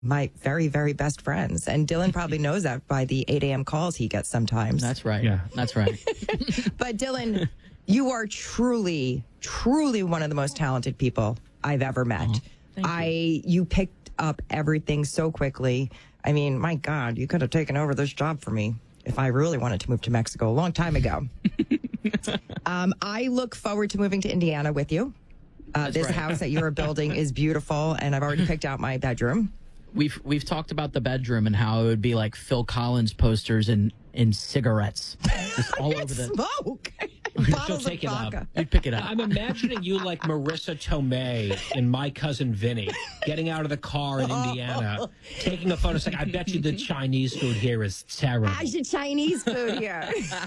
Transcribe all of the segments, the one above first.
my very, very best friends. And Dylan probably knows that by the 8 a.m. calls he gets sometimes. That's right. Yeah. That's right. But Dylan, you are truly, truly one of the most talented people I've ever met. You picked up everything so quickly. I mean, my God, you could have taken over this job for me if I really wanted to move to Mexico a long time ago. I look forward to moving to Indiana with you. This house that you're building is beautiful, and I've already picked out my bedroom. We've talked about the bedroom and how it would be like Phil Collins posters and cigarettes just all over the smoke. She'll Bottles take of it vodka. up. You'd pick it up. I'm imagining you like Marissa Tomei in My Cousin Vinny, getting out of the car in Indiana, taking a photo saying, I bet you the Chinese food here is terrible. How's your Chinese food here?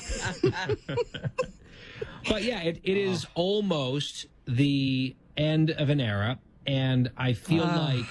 But yeah, it is almost the end of an era, and I feel like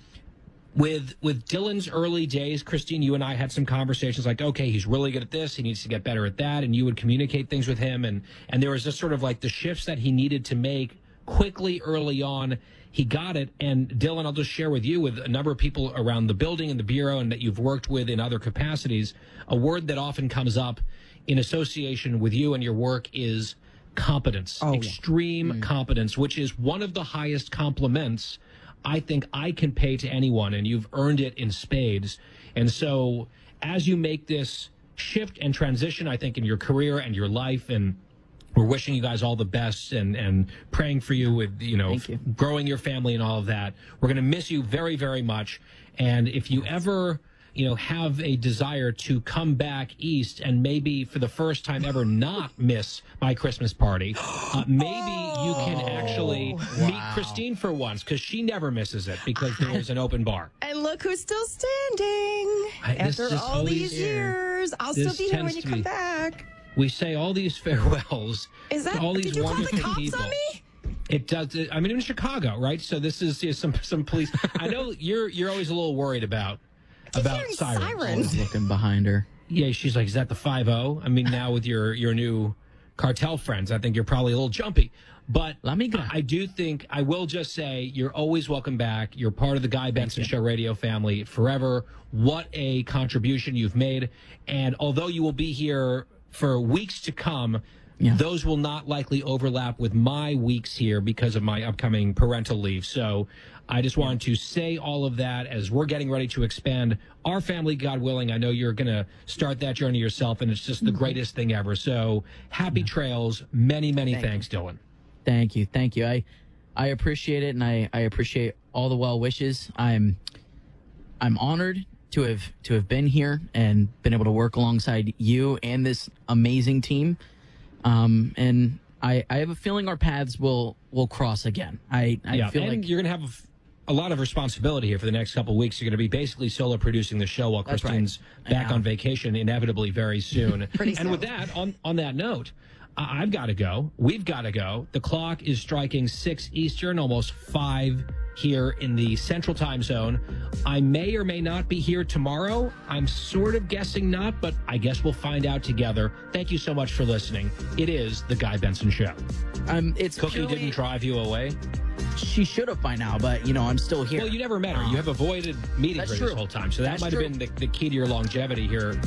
with Dylan's early days, Christine, you and I had some conversations like, okay, he's really good at this, he needs to get better at that, and you would communicate things with him, and there was just sort of like the shifts that he needed to make quickly early on. He got it, and Dylan, I'll just share with you, with a number of people around the building and the bureau and that you've worked with in other capacities, a word that often comes up in association with you and your work is competence, extreme competence, which is one of the highest compliments I think I can pay to anyone, and you've earned it in spades. And so as you make this shift and transition, I think, in your career and your life, and we're wishing you guys all the best and praying for you with, growing your family and all of that. We're going to miss you very, very much. And if you ever, have a desire to come back east and maybe for the first time ever not miss my Christmas party, maybe you can actually meet Christine for once, because she never misses it because there's an open bar. And look who's still standing. After all these years, I'll still be here when you come back. We say all these farewells to all these did you wonderful call the cops people. on me? It does. I mean, in Chicago, right? So this is some police. I know you're always a little worried about sirens. Looking behind her. Yeah, she's like, is that the 5-0? I mean, now with your new cartel friends, I think you're probably a little jumpy. But I do think, I will just say, you're always welcome back. You're part of the Guy Benson Show radio family forever. What a contribution you've made. And although you will be here for weeks to come, those will not likely overlap with my weeks here because of my upcoming parental leave. So I just wanted to say all of that as we're getting ready to expand our family, God willing. I know you're going to start that journey yourself, and it's just the greatest thing ever. So happy trails. Many, many thanks, Dylan. Thank you. I appreciate it, and I appreciate all the well wishes. I'm honored to have been here and been able to work alongside you and this amazing team. And I have a feeling our paths will cross again. I feel like you're going to have a lot of responsibility here for the next couple of weeks. You're going to be basically solo producing the show while Christine's back on vacation, inevitably very soon. And with that, on that note, I've got to go. We've got to go. The clock is striking 6 Eastern, almost 5 here in the Central Time Zone. I may or may not be here tomorrow. I'm sort of guessing not, but I guess we'll find out together. Thank you so much for listening. It is The Guy Benson Show. Cookie didn't drive you away? She should have by now, but, I'm still here. Well, you never met her. You have avoided meeting her this whole time, so that might have been the key to your longevity here.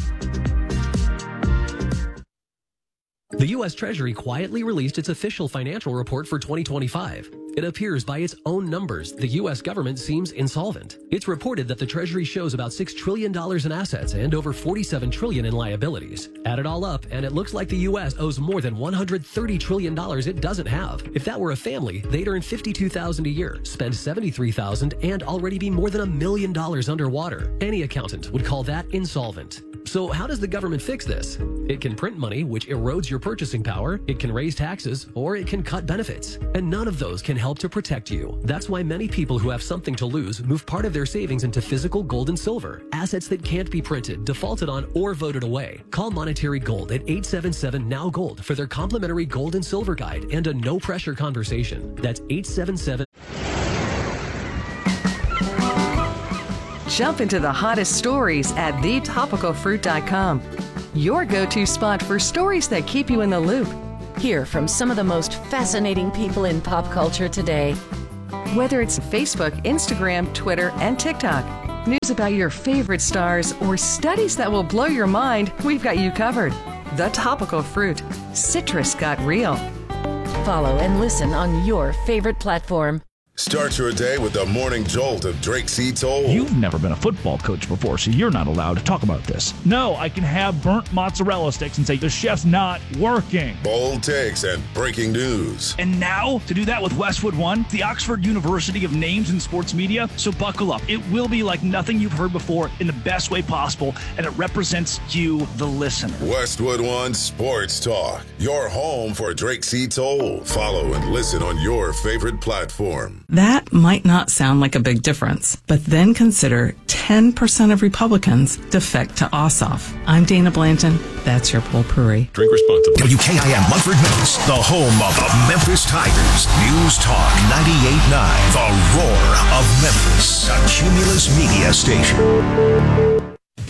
The U.S. Treasury quietly released its official financial report for 2025. It appears by its own numbers, the U.S. government seems insolvent. It's reported that the Treasury shows about $6 trillion in assets and over $47 trillion in liabilities. Add it all up, and it looks like the U.S. owes more than $130 trillion it doesn't have. If that were a family, they'd earn $52,000 a year, spend $73,000, and already be more than $1 million underwater. Any accountant would call that insolvent. So how does the government fix this? It can print money, which erodes your purchasing power, it can raise taxes, or it can cut benefits. And none of those can help to protect you. That's why many people who have something to lose move part of their savings into physical gold and silver, assets that can't be printed, defaulted on, or voted away. Call Monetary Gold at 877-NOW-GOLD for their complimentary gold and silver guide and a no-pressure conversation. That's 877. Jump into the hottest stories at thetopicalfruit.com. Your go-to spot for stories that keep you in the loop. Hear from some of the most fascinating people in pop culture today. Whether it's Facebook, Instagram, Twitter, and TikTok, News about your favorite stars or studies that will blow your mind, we've got you covered. The Topical Fruit. Citrus got real. Follow and listen on your favorite platform. Start your day with the morning jolt of Drake C. Toll. You've never been a football coach before, so you're not allowed to talk about this. No, I can have burnt mozzarella sticks and say the chef's not working. Bold takes and breaking news. And now, to do that with Westwood One, the Oxford University of Names in Sports Media. So buckle up. It will be like nothing you've heard before in the best way possible, and it represents you, the listener. Westwood One Sports Talk. Your home for Drake C. Toll. Follow and listen on your favorite platform. That might not sound like a big difference, but then consider 10% of Republicans defect to Ossoff. I'm Dana Blanton. That's your potpourri. Drink responsibly. WKIM Munford, Memphis, the home of the Memphis Tigers. News Talk 98.9, the roar of Memphis, a Cumulus media station.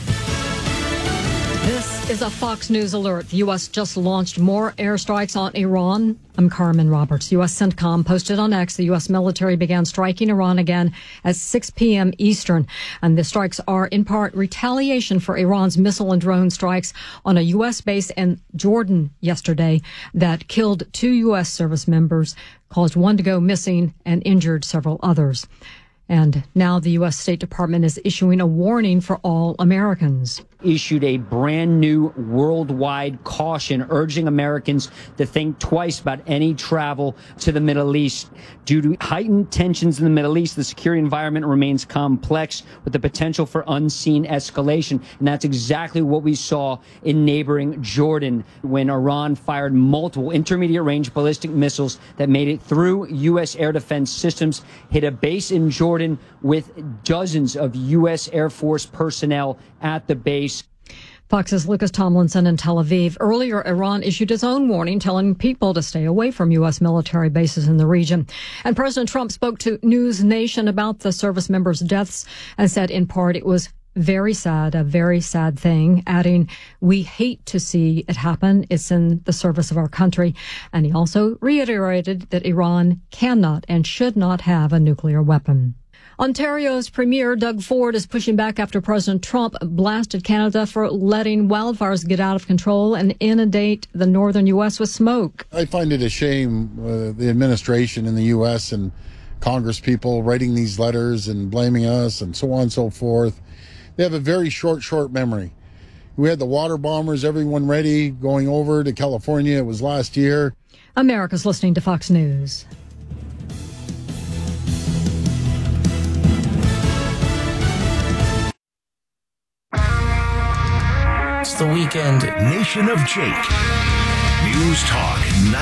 This is a Fox News alert. The U.S. just launched more airstrikes on Iran. I'm Carmen Roberts. U.S. CENTCOM posted on X the U.S. military began striking Iran again at 6 p.m. Eastern. And the strikes are in part retaliation for Iran's missile and drone strikes on a U.S. base in Jordan yesterday that killed 2 U.S. service members, caused one to go missing, and injured several others. And now the U.S. State Department is issuing a warning for all Americans. Issued a brand new worldwide caution urging Americans to think twice about any travel to the Middle East. Due to heightened tensions in the Middle East, the security environment remains complex with the potential for unseen escalation. And that's exactly what we saw in neighboring Jordan when Iran fired multiple intermediate range ballistic missiles that made it through U.S. air defense systems, hit a base in Jordan with dozens of U.S. Air Force personnel at the base. Fox's Lucas Tomlinson in Tel Aviv. Earlier, Iran issued its own warning telling people to stay away from U.S. military bases in the region. And President Trump spoke to News Nation about the service members' deaths and said in part it was very sad, a very sad thing, adding, "We hate to see it happen. It's in the service of our country." And he also reiterated that Iran cannot and should not have a nuclear weapon. Ontario's Premier Doug Ford is pushing back after President Trump blasted Canada for letting wildfires get out of control and inundate the northern U.S. with smoke. I find it a shame the administration in the U.S. and Congress people writing these letters and blaming us and so on and so forth. They have a very short memory. We had the water bombers, everyone ready, going over to California. It was last year. America's listening to Fox News. It's the weekend. Nation of Jake. News Talk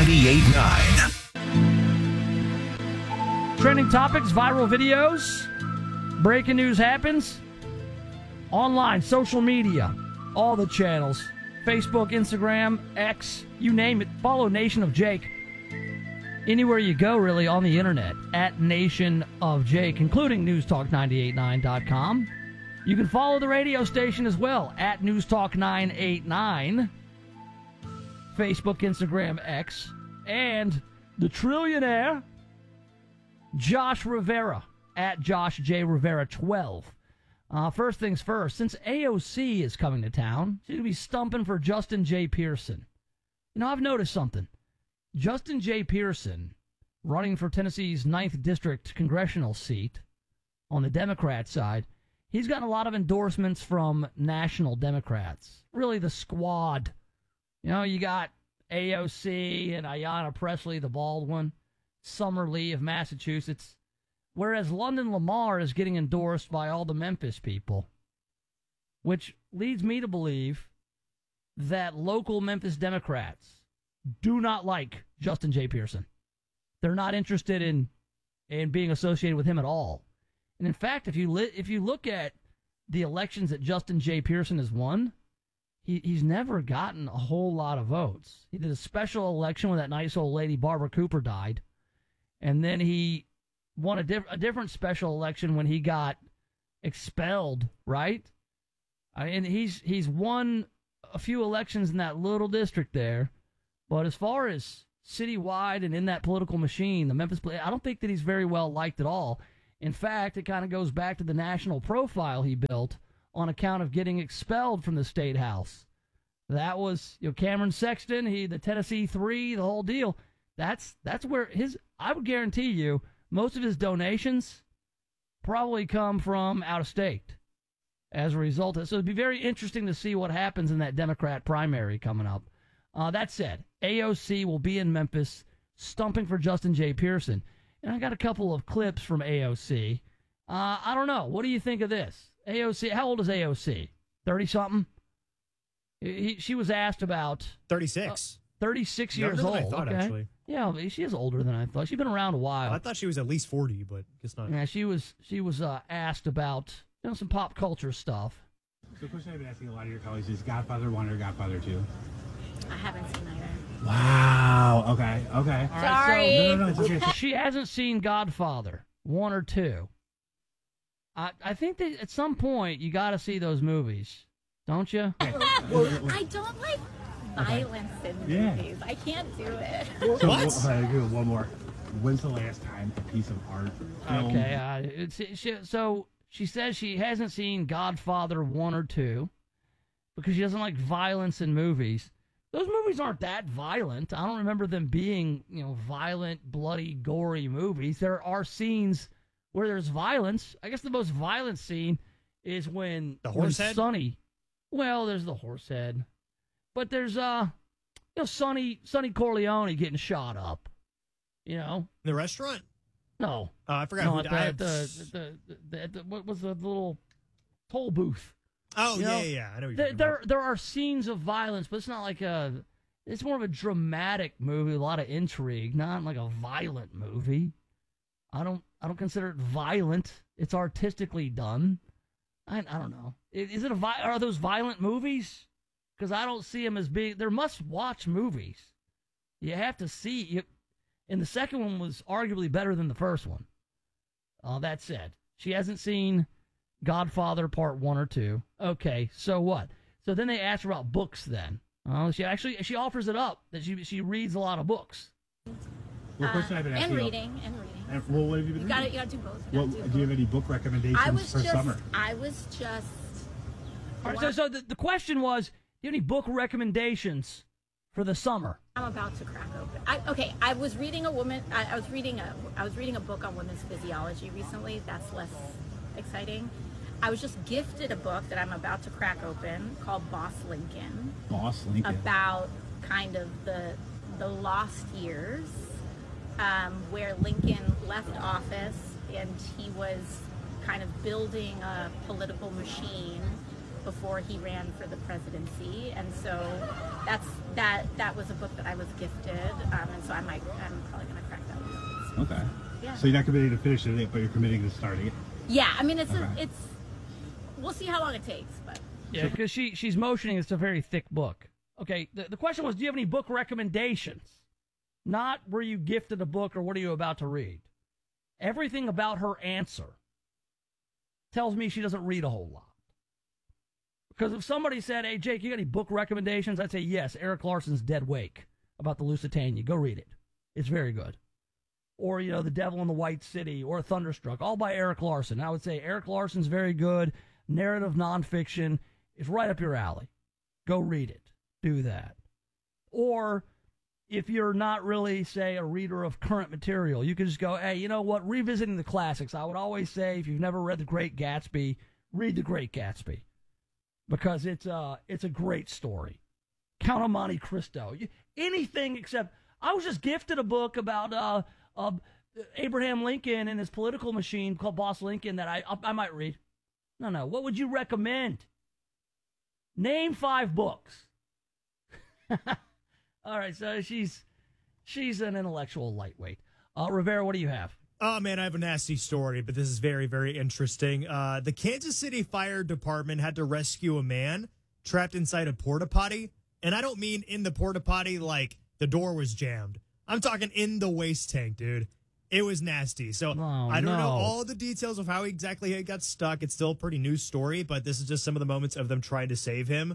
98.9. Trending topics, viral videos, breaking news happens. Online, social media, all the channels. Facebook, Instagram, X, you name it. Follow Nation of Jake. Anywhere you go, really, on the internet, at Nation of Jake, including newstalk989.com. You can follow the radio station as well, at newstalk989. Facebook, Instagram, X. And the trillionaire, Josh Rivera, at Josh J. Rivera 12. First things first, since AOC is coming to town, she's going to be stumping for Justin J. Pearson. You know, I've noticed something. Justin J. Pearson, running for Tennessee's 9th District congressional seat on the Democrat side, he's gotten a lot of endorsements from national Democrats. Really the squad. You know, you got AOC and Ayanna Pressley, the bald one, Summer Lee of Massachusetts. Whereas London Lamar is getting endorsed by all the Memphis people, which leads me to believe that local Memphis Democrats do not like Justin J. Pearson. They're not interested in being associated with him at all. And in fact, if you look at the elections that Justin J. Pearson has won, he's never gotten a whole lot of votes. He did a special election when that nice old lady Barbara Cooper died, and then he won a different special election when he got expelled, right? And he's won a few elections in that little district there, but as far as citywide and in that political machine, the Memphis, I don't think that he's very well liked at all. In fact, it kind of goes back to the national profile he built on account of getting expelled from the State House. That was, Cameron Sexton, the Tennessee 3, the whole deal. That's where I would guarantee you, most of his donations probably come from out of state as a result of it. So it'd be very interesting to see what happens in that Democrat primary coming up. That said, AOC will be in Memphis stumping for Justin J. Pearson. And I got a couple of clips from AOC. I don't know. What do you think of this? AOC, how old is AOC? 30-something? She was asked about... 36. 36 years old. Younger than I thought, actually. Yeah, she is older than I thought. She's been around a while. I thought she was at least 40, but guess not. Yeah, she was asked about some pop culture stuff. So the question I've been asking a lot of your colleagues is Godfather 1 or Godfather 2? I haven't seen either. Wow. Okay. All right, Sorry. No, it's okay. So she hasn't seen Godfather 1 or 2. I think that at some point you got to see those movies, don't you? I don't like violence in movies. I can't do it. So, one more. When's the last time a piece of art film... Okay, so she says she hasn't seen Godfather 1 or 2 because she doesn't like violence in movies. Those movies aren't that violent. I don't remember them being, violent, bloody, gory movies. There are scenes where there's violence. I guess the most violent scene is when the horse head? Sonny. Well, there's the horse head, but there's Sonny Corleone getting shot up. In the restaurant? No. I forgot no, who at died. what was the little toll booth? Oh, yeah. I know what you're talking about. There are scenes of violence, but it's not like it's more of a dramatic movie, a lot of intrigue, not like a violent movie. I don't consider it violent. It's artistically done. I don't know. Are those violent movies? Because I don't see them as being. They're must-watch movies. You have to see. And the second one was arguably better than the first one. That said, she hasn't seen Godfather Part 1 or 2. Okay, so what? So then they asked her about books then. She offers it up that she reads a lot of books. What question I've been asking? And reading. Well, what have you been reading? You gotta do both. Do you have any book recommendations for summer? I was just... All right, so the question was, do you have any book recommendations for the summer? I'm about to crack open. I was reading I was reading a book on women's physiology recently. That's less exciting. I was just gifted a book that I'm about to crack open called Boss Lincoln. Boss Lincoln. About kind of the lost years, where Lincoln left office and he was kind of building a political machine before he ran for the presidency, and so that was a book that I was gifted, and so I'm probably gonna crack that one. Okay. Yeah. So you're not committing to finish it, but you're committing to starting it. Yeah, I mean it's we'll see how long it takes, but yeah, because she's motioning it's a very thick book. Okay, the question was, do you have any book recommendations? Not were you gifted a book or what are you about to read? Everything about her answer tells me she doesn't read a whole lot. Because if somebody said, hey, Jake, you got any book recommendations? I'd say, yes, Eric Larson's Dead Wake about the Lusitania. Go read it. It's very good. Or, The Devil in the White City or Thunderstruck, all by Eric Larson. I would say Eric Larson's very good. Narrative nonfiction is right up your alley. Go read it. Do that. Or if you're not really, say, a reader of current material, you can just go, hey, you know what? Revisiting the classics. I would always say if you've never read The Great Gatsby, read The Great Gatsby. Because it's a great story. Count of Monte Cristo. Anything except, I was just gifted a book about Abraham Lincoln and his political machine called Boss Lincoln that I might read. No. What would you recommend? Name 5 books. All right, so she's an intellectual lightweight. Rivera, what do you have? Oh, man, I have a nasty story, but this is very, very interesting. The Kansas City Fire Department had to rescue a man trapped inside a porta potty. And I don't mean in the porta potty like the door was jammed. I'm talking in the waste tank, dude. It was nasty. So I don't know all the details of how exactly he got stuck. It's still a pretty new story, but this is just some of the moments of them trying to save him.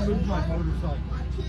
move my motorcycle.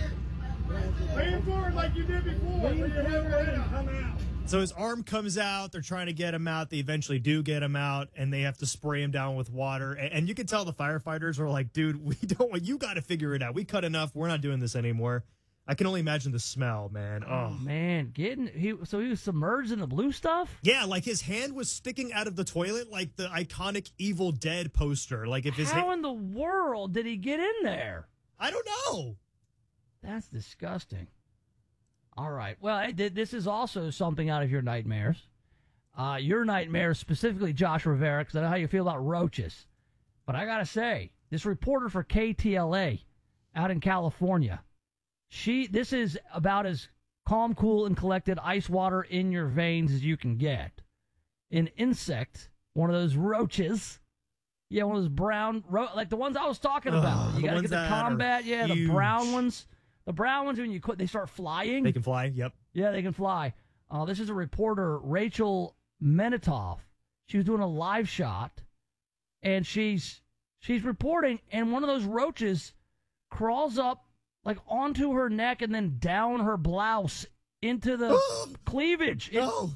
Lean forward like you did before. Lean forward. Come out. So his arm comes out. They're trying to get him out. They eventually do get him out, and they have to spray him down with water. And you can tell the firefighters are like, dude, we don't want, you got to figure it out. We cut enough. We're not doing this anymore. I can only imagine the smell, man. Oh man, he was submerged in the blue stuff? Yeah, like his hand was sticking out of the toilet like the iconic Evil Dead poster. Like if his How in the world did he get in there? I don't know. That's disgusting. All right. Well, this is also something out of your nightmares. Your nightmares, specifically Josh Rivera, because I know how you feel about roaches. But I got to say, this reporter for KTLA out in California, this is about as calm, cool, and collected ice water in your veins as you can get. An insect, one of those roaches, one of those brown, like the ones I was talking about. You got to get the combat, the brown ones. The brown ones, when they start flying. They can fly, yep. Yeah, they can fly. This is a reporter, Rachel Menitoff. She was doing a live shot, and she's reporting, and one of those roaches crawls up like onto her neck and then down her blouse into the cleavage.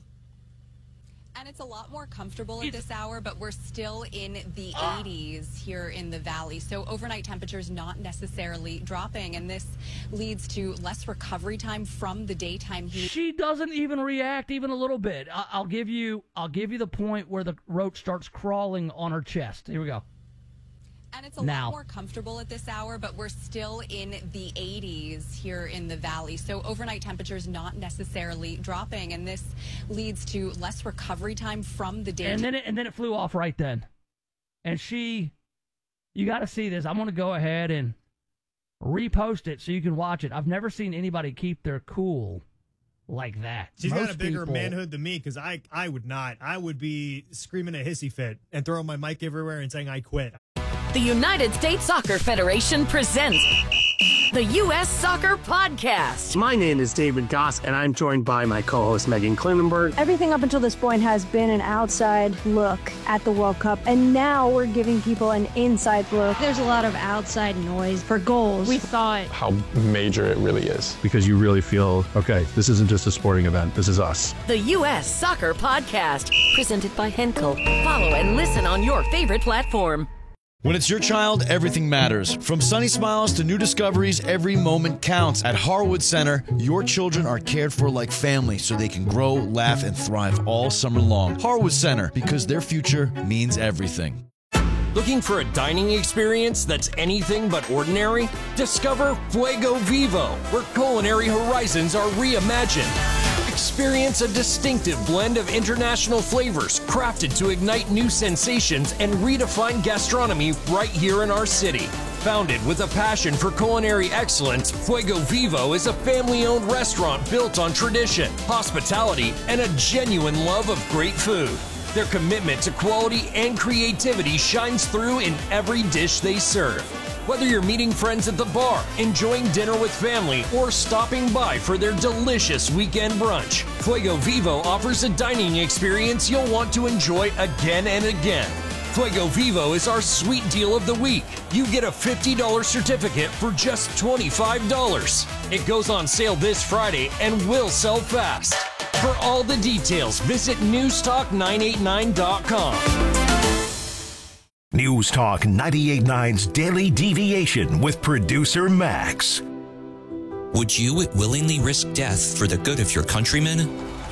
And it's a lot more comfortable at this hour, but we're still in the 80s here in the valley. So overnight temperatures not necessarily dropping, and this leads to less recovery time from the daytime heat. She doesn't even react even a little bit. I'll give you the point where the roach starts crawling on her chest. Here we go. And it's a lot more comfortable at this hour, but we're still in the 80s here in the valley. So overnight temperatures not necessarily dropping, and this leads to less recovery time from the day. And then it flew off right then. And you got to see this. I'm going to go ahead and repost it so you can watch it. I've never seen anybody keep their cool like that. She's got a bigger manhood than me because I would not. I would be screaming a hissy fit and throwing my mic everywhere and saying I quit. The United States Soccer Federation presents the U.S. Soccer Podcast. My name is David Goss, and I'm joined by my co-host Megan Klinenberg. Everything up until this point has been an outside look at the World Cup, and now we're giving people an inside look. There's a lot of outside noise for goals. We thought how major it really is, because you really feel, okay, this isn't just a sporting event, this is us. The U.S. Soccer Podcast, presented by Henkel. Follow and listen on your favorite platform. When it's your child, everything matters. From sunny smiles to new discoveries, every moment counts. At Harwood Center, your children are cared for like family so they can grow, laugh, and thrive all summer long. Harwood Center, because their future means everything. Looking for a dining experience that's anything but ordinary? Discover Fuego Vivo, where culinary horizons are reimagined. Experience a distinctive blend of international flavors crafted to ignite new sensations and redefine gastronomy right here in our city. Founded with a passion for culinary excellence, Fuego Vivo is a family-owned restaurant built on tradition, hospitality, and a genuine love of great food. Their commitment to quality and creativity shines through in every dish they serve. Whether you're meeting friends at the bar, enjoying dinner with family, or stopping by for their delicious weekend brunch, Fuego Vivo offers a dining experience you'll want to enjoy again and again. Fuego Vivo is our sweet deal of the week. You get a $50 certificate for just $25. It goes on sale this Friday and will sell fast. For all the details, visit newstalk989.com. News Talk 98.9's Daily Deviation with producer Max. Would you willingly risk death for the good of your countrymen?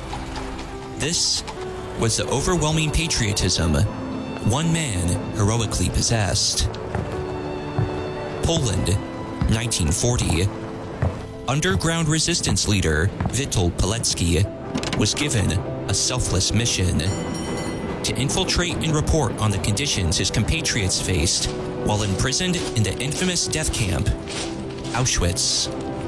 This was the overwhelming patriotism one man heroically possessed. Poland, 1940. Underground resistance leader Witold Pilecki was given a selfless mission to infiltrate and report on the conditions his compatriots faced while imprisoned in the infamous death camp, Auschwitz.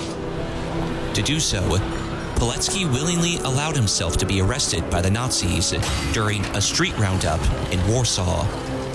To do so, Pilecki willingly allowed himself to be arrested by the Nazis during a street roundup in Warsaw.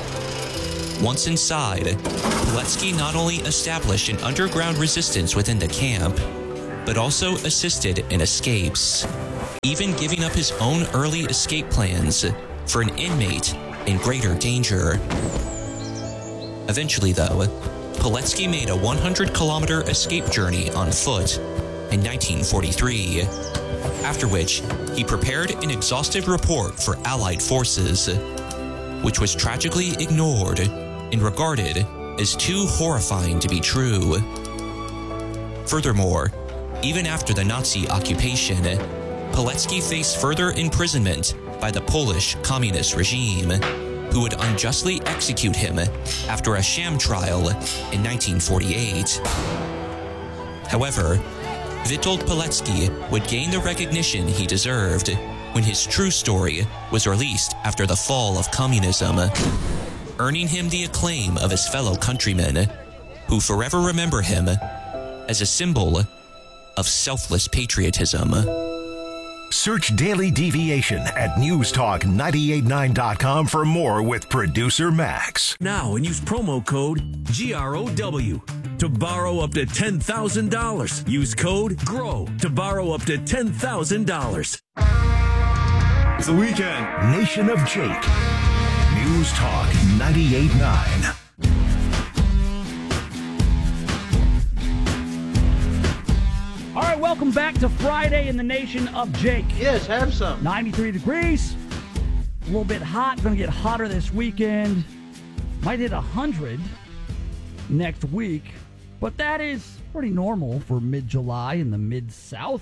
Once inside, Pilecki not only established an underground resistance within the camp, but also assisted in escapes, even giving up his own early escape plans for an inmate in greater danger. Eventually, though, Pilecki made a 100-kilometer escape journey on foot in 1943, after which he prepared an exhaustive report for Allied forces, which was tragically ignored and regarded as too horrifying to be true. Furthermore, even after the Nazi occupation, Pilecki faced further imprisonment by the Polish communist regime, who would unjustly execute him after a sham trial in 1948. However, Witold Pilecki would gain the recognition he deserved when his true story was released after the fall of communism, earning him the acclaim of his fellow countrymen, who forever remember him as a symbol of selfless patriotism. Search Daily Deviation at newstalk989.com for more with producer Max. Now and use promo code GROW to borrow up to $10,000. Use code GROW to borrow up to $10,000. It's the weekend. Nation of Jake. News Talk 98.9. All right, welcome back to Friday in the Nation of Jake. Yes, have some. 93 degrees. A little bit hot. Going to get hotter this weekend. Might hit 100 next week. But that is pretty normal for mid-July in the Mid-South.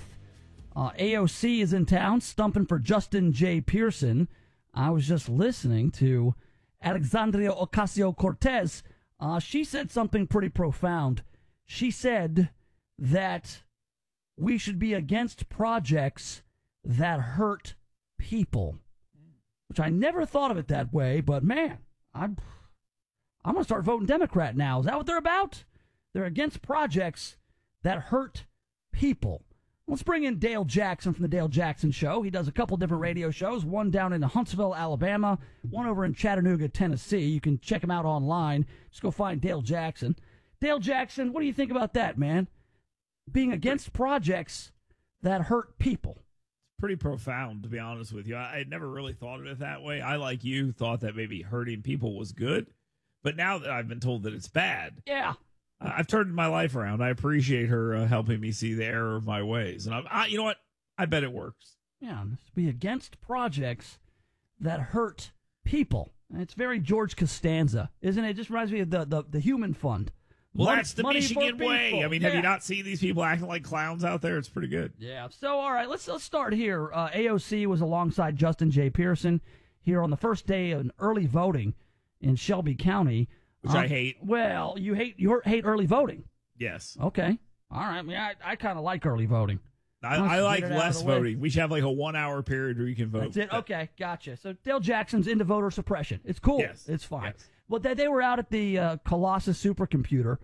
AOC is in town, stumping for Justin J. Pearson. I was just listening to Alexandria Ocasio-Cortez. She said something pretty profound. She said that we should be against projects that hurt people, which I never thought of it that way, but man, I'm going to start voting Democrat now. Is that what they're about? They're against projects that hurt people. Let's bring in Dale Jackson from the Dale Jackson Show. He does a couple different radio shows, one down in Huntsville, Alabama, one over in Chattanooga, Tennessee. You can check him out online. Just go find Dale Jackson. Dale Jackson, what do you think about that, man? Being against projects that hurt people. It's pretty profound, to be honest with you. I had never really thought of it that way. I, like you, thought that maybe hurting people was good. But now that I've been told that it's bad, yeah, I've turned my life around. I appreciate her helping me see the error of my ways. And you know what? I bet it works. Yeah, be against projects that hurt people. And it's very George Costanza, isn't it? It just reminds me of the Human Fund. Well, that's the Michigan way. People. I mean, have you not seen these people acting like clowns out there? It's pretty good. Yeah. So, all right, let's start here. AOC was alongside Justin J. Pearson here on the first day of early voting in Shelby County, which I hate. Well, you hate early voting. Yes. Okay. All right. I mean, I kind of like early voting. I like less voting. We should have like a 1 hour period where you can vote. That's it. Okay, gotcha. So Dale Jackson's into voter suppression. It's cool. Yes. It's fine. Yes. Well, they were out at the Colossus supercomputer,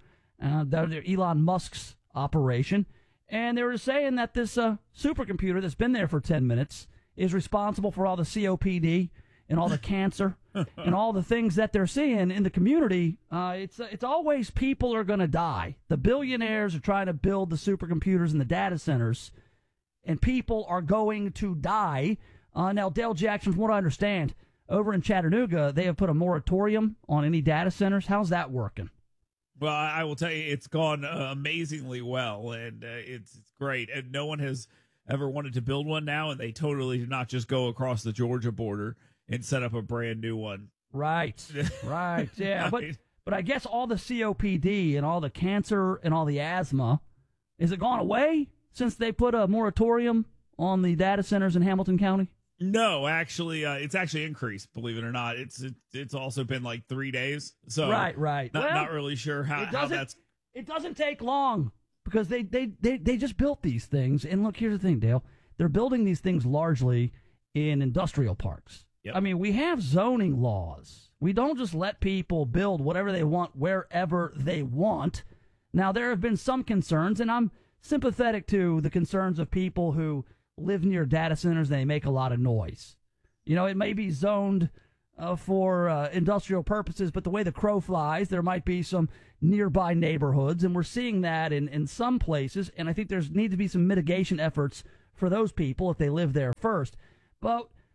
Elon Musk's operation, and they were saying that this supercomputer that's been there for 10 minutes is responsible for all the COPD and all the cancer and all the things that they're seeing in the community. It's always people are going to die. The billionaires are trying to build the supercomputers and the data centers, and people are going to die. Now, Dale Jackson, from what I understand, over in Chattanooga, they have put a moratorium on any data centers. How's that working? Well, I will tell you, it's gone amazingly well, and it's great. And no one has ever wanted to build one now, and they totally did not just go across the Georgia border and set up a brand new one. Right, right, yeah. But I guess all the COPD and all the cancer and all the asthma, is it gone away since they put a moratorium on the data centers in Hamilton County? No, actually, it's actually increased. Believe it or not, it's also been like 3 days. So right. Not really sure how that's. It doesn't take long because they just built these things. And look, here's the thing, Dale. They're building these things largely in industrial parks. Yep. I mean, we have zoning laws. We don't just let people build whatever they want wherever they want. Now, there have been some concerns, and I'm sympathetic to the concerns of people who live near data centers and they make a lot of noise. You know, it may be zoned for industrial purposes, but the way the crow flies, there might be some nearby neighborhoods, and we're seeing that in some places, and I think there's need to be some mitigation efforts for those people if they live there first. But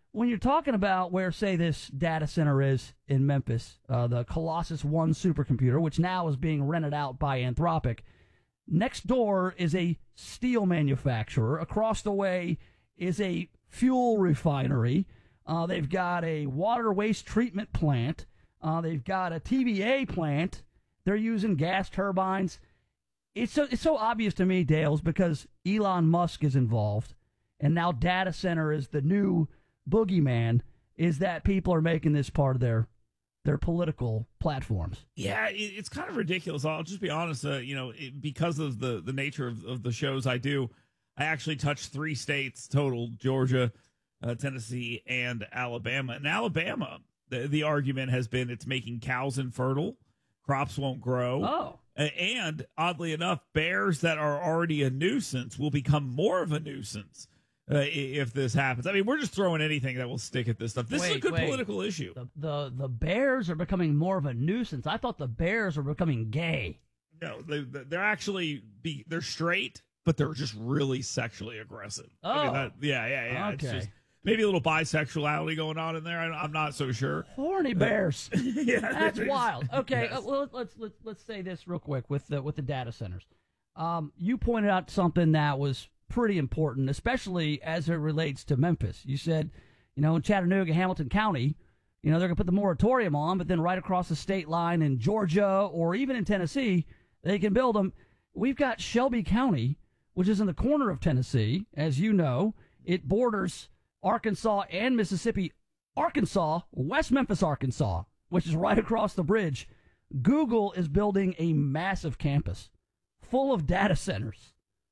when you're talking about where, say, this data center is in Memphis, the Colossus One supercomputer, which now is being rented out by Anthropic, next door is a steel manufacturer. Across the way is a fuel refinery. They've got a water waste treatment plant. They've got a TVA plant. They're using gas turbines. It's so obvious to me, Dales, because Elon Musk is involved, and now data center is the new boogeyman, is that people are making this part of their political platforms. Yeah, it's kind of ridiculous. I'll just be honest. Because of the nature of the shows I do, I actually touch 3 states total: Georgia, Tennessee, and Alabama. In Alabama, the argument has been it's making cows infertile, crops won't grow. Oh. And oddly enough, bears that are already a nuisance will become more of a nuisance if this happens. I mean, we're just throwing anything that will stick at this stuff. This is a good political issue. The bears are becoming more of a nuisance. I thought the bears were becoming gay. No, they're actually they're straight, but they're just really sexually aggressive. Oh, I mean, yeah. Okay. It's just maybe a little bisexuality going on in there. I'm not so sure. Horny bears. Yeah, that's wild. Okay, yes. well, let's say this real quick with the data centers. You pointed out something that was pretty important, especially as it relates to Memphis. You said, in Chattanooga, Hamilton County, they're going to put the moratorium on, but then right across the state line in Georgia or even in Tennessee, they can build them. We've got Shelby County, which is in the corner of Tennessee. As you know, it borders Arkansas and Mississippi. Arkansas, West Memphis, Arkansas, which is right across the bridge. Google is building a massive campus full of data centers.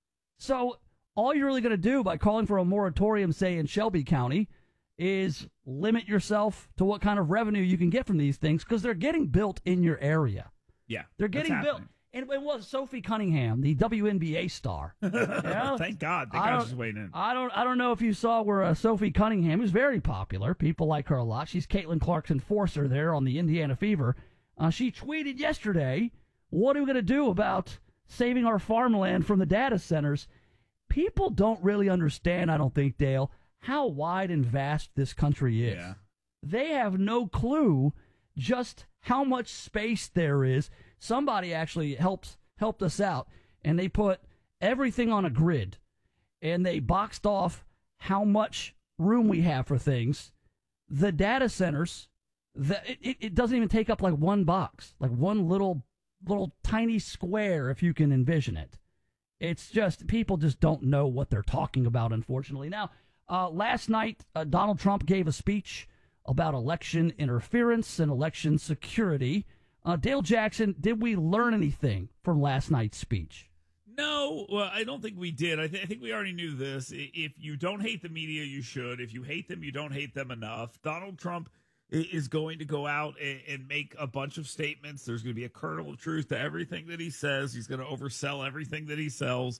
So all you're really going to do by calling for a moratorium, say, in Shelby County, is limit yourself to what kind of revenue you can get from these things, because they're getting built in your area. Yeah. They're getting built. And it was Sophie Cunningham, the WNBA star. Yeah? Thank God. Thank God she's waiting in. I don't know if you saw where Sophie Cunningham, who's very popular. People like her a lot. She's Caitlin Clark's enforcer there on the Indiana Fever. She tweeted yesterday, what are we going to do about saving our farmland from the data centers? People don't really understand, I don't think, Dale, how wide and vast this country is. Yeah. They have no clue just how much space there is. Somebody actually helped us out, and they put everything on a grid, and they boxed off how much room we have for things. The data centers, it doesn't even take up like one box, like one little tiny square, if you can envision it. It's just, people just don't know what they're talking about, unfortunately. Now, last night, Donald Trump gave a speech about election interference and election security. Dale Jackson, did we learn anything from last night's speech? No, well, I don't think we did. I think we already knew this. If you don't hate the media, you should. If you hate them, you don't hate them enough. Donald Trump is going to go out and make a bunch of statements. There's going to be a kernel of truth to everything that he says. He's going to oversell everything that he sells,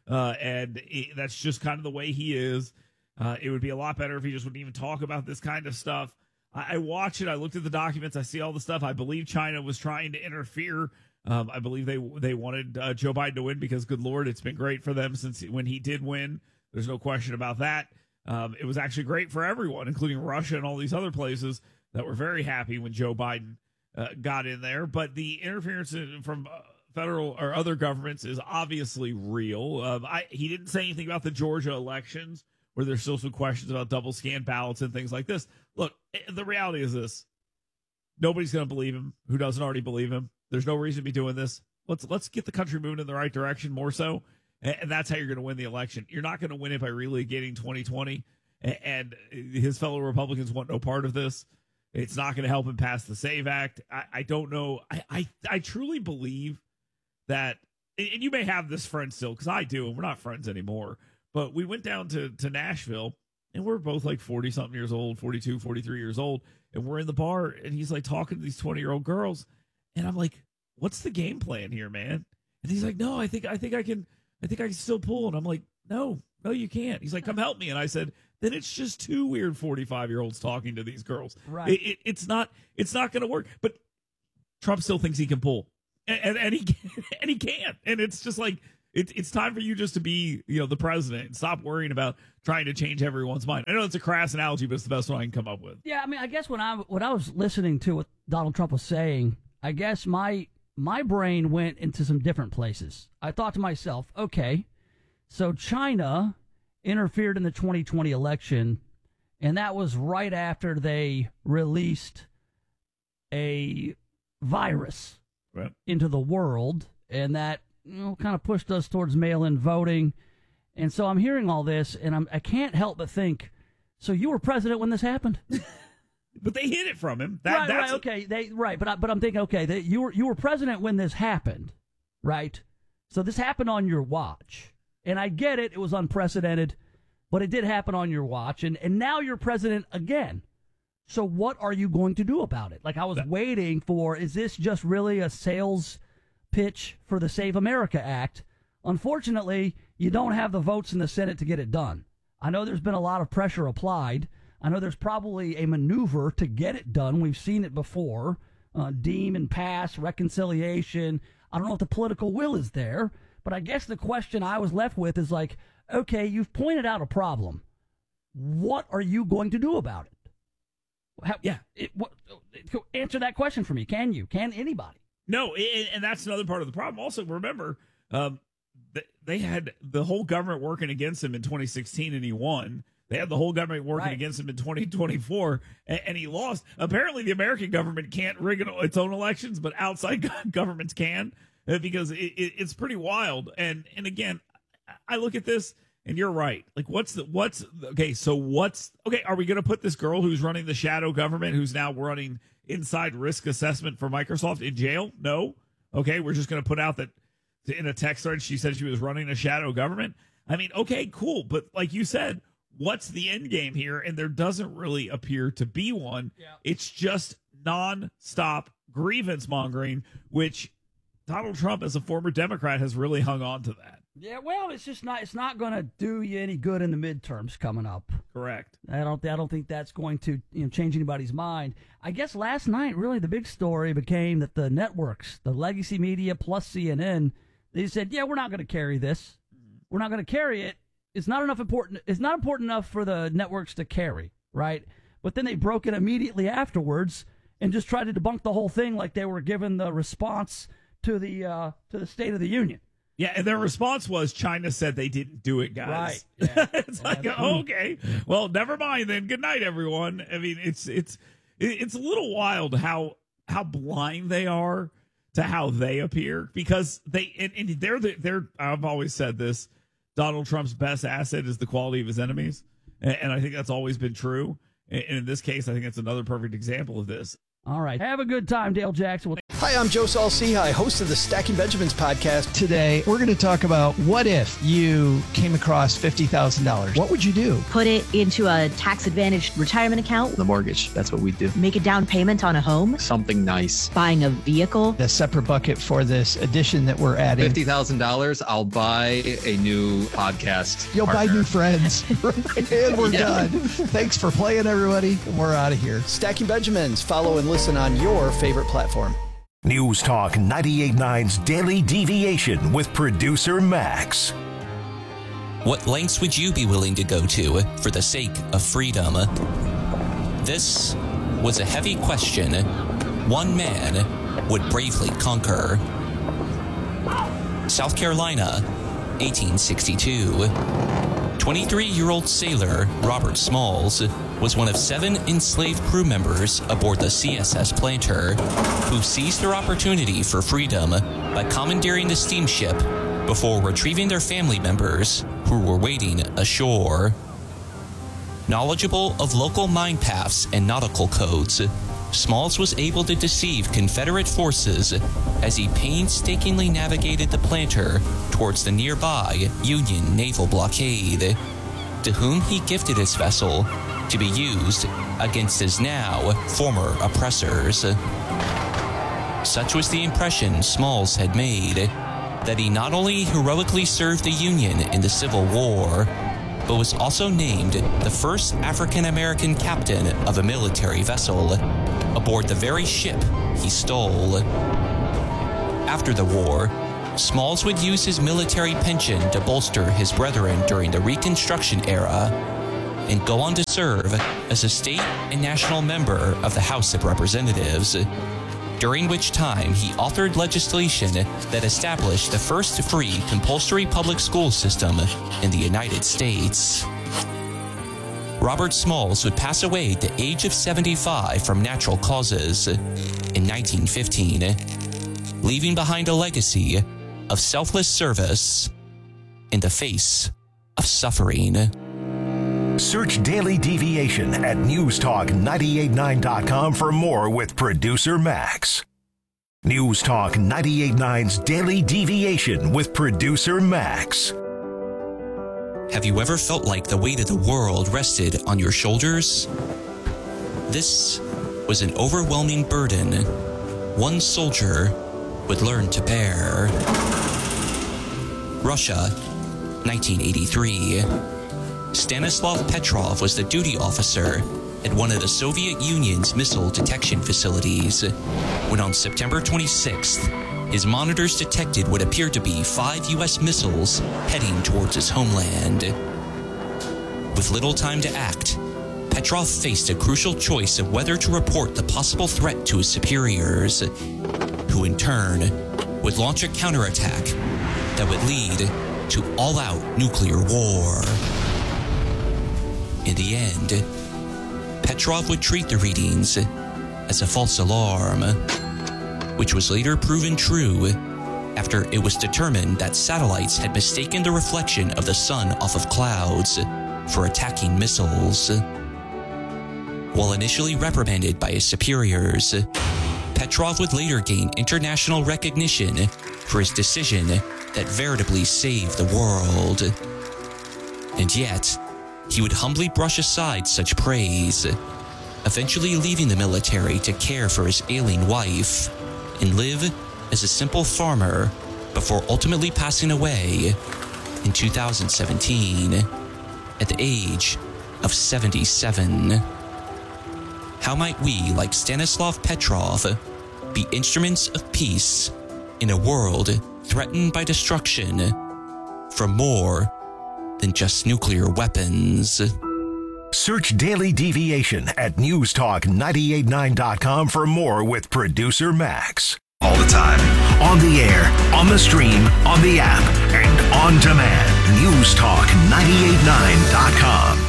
and that's just kind of the way he is. It would be a lot better if he just wouldn't even talk about this kind of stuff. I watched it. I looked at the documents. I see all the stuff. I believe China was trying to interfere. I believe they wanted Joe Biden to win because, good Lord, it's been great for them since when he did win. There's no question about that. It was actually great for everyone, including Russia and all these other places that were very happy when Joe Biden got in there. But the interference from federal or other governments is obviously real. He didn't say anything about the Georgia elections, where there's still some questions about double scan ballots and things like this. Look, the reality is this. Nobody's going to believe him who doesn't already believe him. There's no reason to be doing this. Let's get the country moving in the right direction more so, and that's how you're going to win the election. You're not going to win it by relegating 2020, and his fellow Republicans want no part of this. It's not going to help him pass the SAVE Act. I don't know. I truly believe that, and you may have this friend still, because I do, and we're not friends anymore, but we went down to Nashville, and we're both like 40-something years old, 42, 43 years old, and we're in the bar, and he's like talking to these 20-year-old girls, and I'm like, what's the game plan here, man? And he's like, no, I think I can still pull. And I'm like, no, you can't. He's like, come help me. And I said, then it's just two weird 45-year-olds talking to these girls. Right. It's not going to work. But Trump still thinks he can pull, and he can. And it's just like, It's time for you just to be, the president and stop worrying about trying to change everyone's mind. I know it's a crass analogy, but it's the best one I can come up with. Yeah, I mean, I guess when I was listening to what Donald Trump was saying, I guess my brain went into some different places. I thought to myself, okay, so China interfered in the 2020 election, and that was right after they released a virus into the world, and that kind of pushed us towards mail-in voting. And so I'm hearing all this, and I can't help but think, so you were president when this happened? But they hid it from him. But I'm thinking, okay, you were president when this happened, right? So this happened on your watch. And I get it, it was unprecedented, but it did happen on your watch, and now you're president again. So what are you going to do about it? Like, I was waiting for, is this just really a sales pitch for the Save America Act? Unfortunately, you don't have the votes in the Senate to get it done. I know there's been a lot of pressure applied. I know there's probably a maneuver to get it done. We've seen it before. Deem and pass, reconciliation. I don't know if the political will is there, but I guess the question I was left with is like, okay, you've pointed out a problem. What are you going to do about it? Answer that question for me. Can you? Can anybody? No, and that's another part of the problem. Also, remember, they had the whole government working against him in 2016, and he won. They had the whole government working against him in 2024, and he lost. Apparently, the American government can't rig its own elections, but outside governments can, because it's pretty wild. And again, I look at this, and you're right. Like, are we going to put this girl who's running the shadow government, who's now running inside risk assessment for Microsoft, in jail? No. Okay, we're just going to put out that in a text thread she said she was running a shadow government. I mean, okay, cool. But like you said, what's the end game here? And there doesn't really appear to be one. Yeah. It's just nonstop grievance mongering, which Donald Trump, as a former Democrat, has really hung on to that. Yeah, well, it's not going to do you any good in the midterms coming up. Correct. I don't think that's going to change anybody's mind. I guess last night, really, the big story became that the networks, the legacy media plus CNN, they said, yeah, we're not going to carry this. We're not going to carry it. It's not important enough for the networks to carry, right? But then they broke it immediately afterwards and just tried to debunk the whole thing like they were given the response to the State of the Union. Yeah, and their response was China said they didn't do it, guys. Right. Yeah. It's like, okay, well, never mind then. Good night, everyone. I mean, it's a little wild how blind they are to how they appear, because they're I've always said this, Donald Trump's best asset is the quality of his enemies, and I think that's always been true. And in this case, I think it's another perfect example of this. All right. Have a good time, Dale Jackson. Hi, I'm Joe Saul-Sehy, host of the Stacking Benjamins podcast. Today, we're going to talk about what if you came across $50,000. What would you do? Put it into a tax-advantaged retirement account. The mortgage. That's what we do. Make a down payment on a home. Something nice. Buying a vehicle. A separate bucket for this addition that we're adding. $50,000, I'll buy a new podcast. You'll buy new friends. And we're done. Thanks for playing, everybody. We're out of here. Stacking Benjamins. Follow and listen on your favorite platform. News Talk 98.9's Daily Deviation with producer Max. What lengths would you be willing to go to for the sake of freedom? This was a heavy question one man would bravely conquer. South Carolina, 1862. 23-year-old sailor Robert Smalls was one of 7 enslaved crew members aboard the CSS Planter who seized their opportunity for freedom by commandeering the steamship before retrieving their family members who were waiting ashore. Knowledgeable of local mine paths and nautical codes, Smalls was able to deceive Confederate forces as he painstakingly navigated the Planter towards the nearby Union naval blockade, to whom he gifted his vessel to be used against his now former oppressors. Such was the impression Smalls had made that he not only heroically served the Union in the Civil War, but was also named the first African-American captain of a military vessel aboard the very ship he stole. After the war, Smalls would use his military pension to bolster his brethren during the Reconstruction era and go on to serve as a state and national member of the House of Representatives, during which time he authored legislation that established the first free compulsory public school system in the United States. Robert Smalls would pass away at the age of 75 from natural causes in 1915, leaving behind a legacy of selfless service in the face of suffering. Search Daily Deviation at newstalk989.com for more with producer Max. News Talk 98.9's Daily Deviation with producer Max. Have you ever felt like the weight of the world rested on your shoulders? This was an overwhelming burden one soldier would learn to bear. Russia, 1983. Stanislav Petrov was the duty officer at one of the Soviet Union's missile detection facilities when on September 26th, his monitors detected what appeared to be 5 U.S. missiles heading towards his homeland. With little time to act, Petrov faced a crucial choice of whether to report the possible threat to his superiors, who in turn would launch a counterattack that would lead to all-out nuclear war. In the end, Petrov would treat the readings as a false alarm, which was later proven true after it was determined that satellites had mistaken the reflection of the sun off of clouds for attacking missiles. While initially reprimanded by his superiors, Petrov would later gain international recognition for his decision that veritably saved the world. And yet, he would humbly brush aside such praise, eventually leaving the military to care for his ailing wife and live as a simple farmer before ultimately passing away in 2017 at the age of 77. How might we, like Stanislav Petrov, be instruments of peace in a world threatened by destruction from more than just nuclear weapons? Search Daily Deviation at newstalk989.com for more with producer Max. All the time, on the air, on the stream, on the app, and on demand. Newstalk989.com.